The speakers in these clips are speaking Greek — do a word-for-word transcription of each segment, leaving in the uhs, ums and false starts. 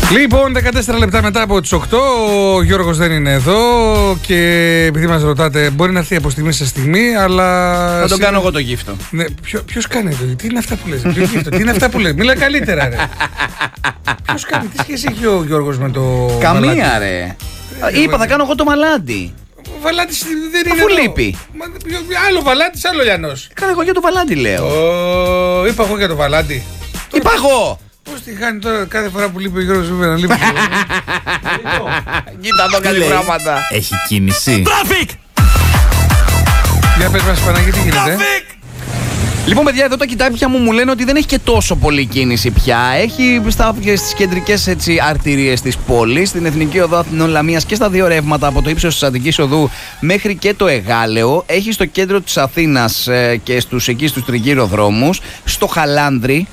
Λοιπόν, δεκατέσσερα λεπτά μετά από τις οκτώ, ο Γιώργος δεν είναι εδώ και επειδή μας ρωτάτε, μπορεί να έρθει από στιγμή σε στιγμή, αλλά. Θα τον κάνω εγώ το γύφτο. Ναι, ποιο, ποιος κάνει το, τι είναι αυτά που λες, ποιο γύφτο, τι είναι αυτά που λες, μίλα καλύτερα, ρε. Ποιος κάνει, τι σχέση έχει ο Γιώργος με το. Καμία, Βαλάντι? ρε. Ε, Είπα, θα κάνω εγώ το Βαλάντι. Ο Βαλάντης δεν είναι. Αφού εδώ. λείπει. Μα, άλλο Βαλάντης, άλλο Λιανός. Κάνω εγώ για το Βαλάντι, λέω. Oh, είπα εγώ για το Βαλάντι. Είπα εγώ. Πώς τη χάνει τώρα κάθε φορά που λείπει ο Γιώργος Βίβερα να λείπει. Κοίτα εδώ κάτι πράγματα. Έχει κίνηση. Traffic! Για πες μας Παναγί, τι γίνεται. Λοιπόν, παιδιά, εδώ τα κοιτάπια μου μου λένε ότι δεν έχει και τόσο πολύ κίνηση πια. Έχει στα, στις κεντρικές έτσι, αρτηρίες της πόλης, στην Εθνική Οδό Αθηνών Λαμίας και στα δύο ρεύματα από το ύψος της Αττικής Οδού μέχρι και το Εγάλεο. Έχει στο κέντρο της Αθήνας ε, και στους, εκεί στους τριγύρω δρόμους, στο Χαλάνδρι,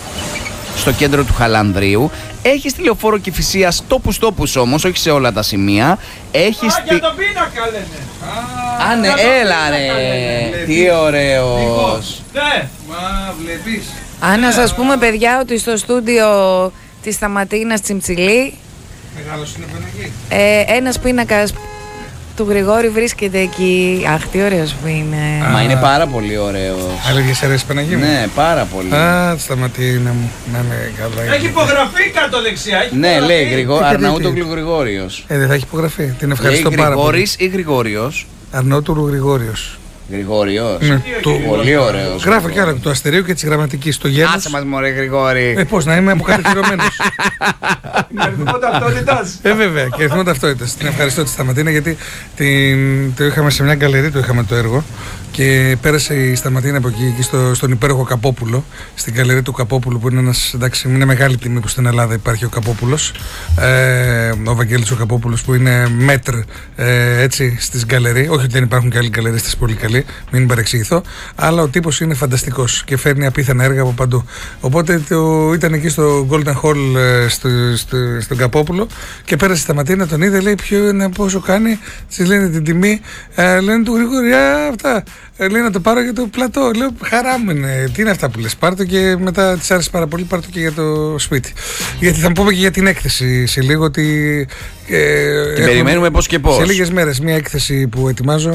στο κέντρο του Χαλανδρίου. Έχει στη Λεωφόρο Κηφισίας τόπους τόπους όμως, όχι σε όλα τα σημεία. Έχει Α, στη... για τον πίνακα λένε. Α, ναι, έλα ρε, τι ωραίος. Ναι. Μα βλέπεις. Α, να σας πούμε παιδιά ότι στο στούντιο της Σταματίνας Τσιμψιλή Μεγάλος είναι Παναγί. ε, ένας πίνακας του Γρηγόρη βρίσκεται εκεί. Αχ, τι ωραίος που είναι. Μα είναι πάρα πολύ ωραίος. Έλεγες αρέσει Παναγί μου. Ναι, πάρα πολύ. Α, Σταματίνα μου. Να είναι καλά. Έχει υπογραφεί κάτω δεξιά. έχει Ναι, υπογραφεί. λέει Γρηγό... Τι, τι, τι, Αρναούτογλου Γρηγόριος. Ε, δεν θα έχει υπογραφεί. Την Λέει ευχαριστώ πάρα πολύ. Γρηγόρης ή Γρηγόριος. Αρνότουρου Γρηγόριος. Γρηγόριος. Ναι, του- Πολύ ωραίος. Γράφω κι άλλα του αστερίου και της γραμματικής. Το γένος. Άσε μας μωρέ Γρηγόρη. Ε, πώς να είμαι αποκατοχυρωμένος. Είναι αριθμό ταυτότητας. Ε, βέβαια, και αριθμό ταυτότητας. Την ευχαριστώ τη Σταματίνα γιατί την, το είχαμε σε μια γκαλερί, το είχαμε το έργο και πέρασε η Σταματίνα από εκεί, εκεί στο, στον υπέροχο Καπόπουλο, στην γκαλερί του Καπόπουλου που είναι ένας, εντάξει, είναι μεγάλη τιμή που στην Ελλάδα υπάρχει ο Καπόπουλος, ε, ο Βαγγέλης ο Καπόπουλος που είναι μέτρ ε, έτσι στις γκαλερί, όχι ότι δεν υπάρχουν και άλλοι γκαλερί στις πολύ καλοί, μην παρεξηγηθώ, αλλά ο τύπος είναι φανταστικός και φέρνει απίθανα έργα από παντού. Οπότε το, ήταν εκεί στο Golden Hall ε, στο, στο, στον Καπόπουλο και πέρασε η Σταματίνα, τον είδε, λέει ποιο είναι, πόσο κάνει, της λένε την τιμή, ε, λένε του Γρηγόρη, α, αυτά. Ε, λέει να το πάρω για το πλατό. Λέω χαρά μου είναι. Τι είναι αυτά που λες. Πάρ' το και μετά της άρεσε πάρα πολύ. Πάρ' το και για το σπίτι. Γιατί θα μου πούμε και για την έκθεση σε λίγο. Ότι, ε, Την περιμένουμε πώς και πώς. Σε λίγες μέρες μια έκθεση που ετοιμάζω.